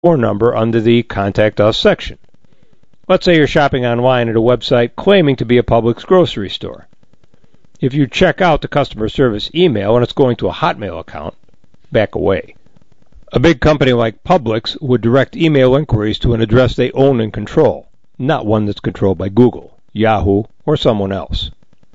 or number under the Contact Us section. Let's say you're shopping online at a website claiming to be a Publix grocery store. If you check out the customer service email and it's going to a Hotmail account, back away. A big company like Publix would direct email inquiries to an address they own and control, not one that's controlled by Google, Yahoo, or someone else.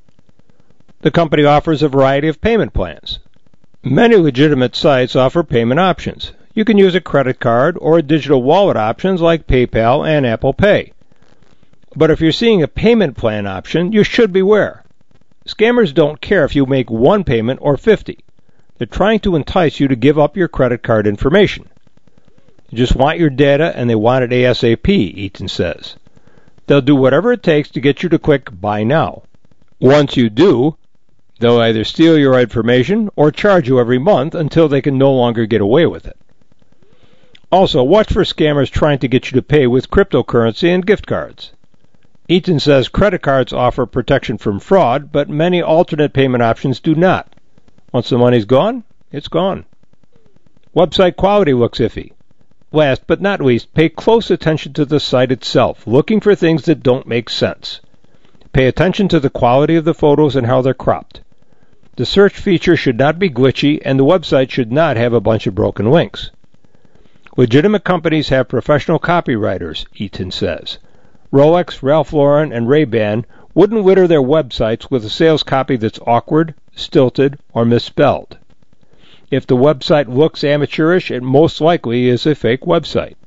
The company offers a variety of payment plans. Many legitimate sites offer payment options. You can use a credit card or digital wallet options like PayPal and Apple Pay. But if you're seeing a payment plan option, you should beware. Scammers don't care if you make one payment or 50. They're trying to entice you to give up your credit card information. You just want your data and they want it ASAP, Eaton says. They'll do whatever it takes to get you to click Buy Now. Once you do, they'll either steal your information or charge you every month until they can no longer get away with it. Also, watch for scammers trying to get you to pay with cryptocurrency and gift cards. Eaton says credit cards offer protection from fraud, but many alternate payment options do not. Once the money's gone, it's gone. Website quality looks iffy. Last but not least, pay close attention to the site itself, looking for things that don't make sense. Pay attention to the quality of the photos and how they're cropped. The search feature should not be glitchy, and the website should not have a bunch of broken links. Legitimate companies have professional copywriters, Eaton says. Rolex, Ralph Lauren, and Ray-Ban wouldn't litter their websites with a sales copy that's awkward, stilted, or misspelled. If the website looks amateurish, it most likely is a fake website.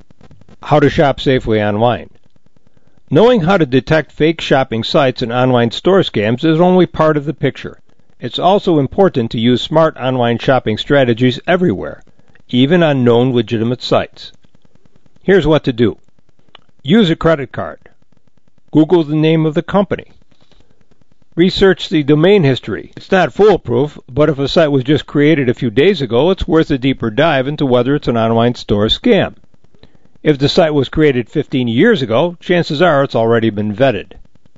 How to shop safely online. Knowing how to detect fake shopping sites and online store scams is only part of the picture. It's also important to use smart online shopping strategies everywhere, even on known legitimate sites. Here's what to do. Use a credit card. Google the name of the company. Research the domain history. It's not foolproof, but if a site was just created a few days ago, it's worth a deeper dive into whether it's an online store scam. If the site was created 15 years ago, chances are it's already been vetted.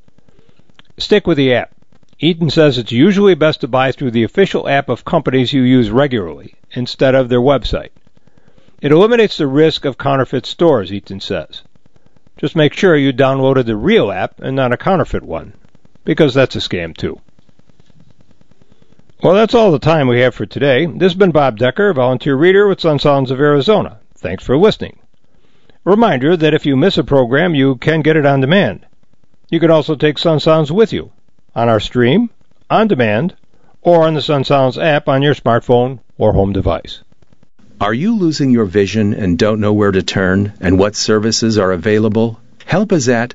Stick with the app. Eaton says it's usually best to buy through the official app of companies you use regularly, instead of their website. It eliminates the risk of counterfeit stores, Eaton says. Just make sure you downloaded the real app and not a counterfeit one, because that's a scam too. Well, that's all the time we have for today. This has been Bob Decker, volunteer reader with Sun Sounds of Arizona. Thanks for listening. A reminder that if you miss a program, you can get it on demand. You can also take Sun Sounds with you on our stream, on demand, or on the Sun Sounds app on your smartphone or home device. Are you losing your vision and don't know where to turn and what services are available? Help is at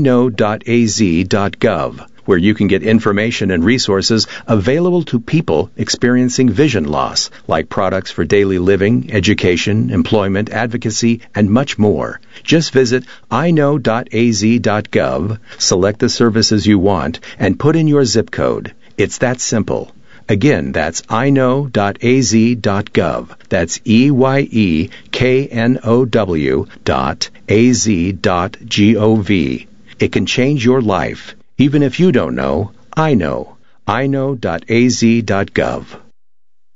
iknow.az.gov, where you can get information and resources available to people experiencing vision loss, like products for daily living, education, employment, advocacy, and much more. Just visit iknow.az.gov, select the services you want, and put in your zip code. It's that simple. Again, that's iknow.az.gov. That's EYEKNOW.az.gov. It can change your life. Even if you don't know, I know. iknow.az.gov.